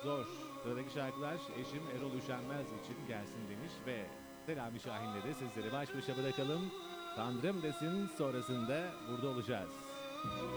zor. Sıradaki şarkılar eşim Erol Üşenmez için gelsin demiş ve Selami Şahin'le de sizleri baş başa bırakalım. Tanrım desin sonrasında burada olacağız.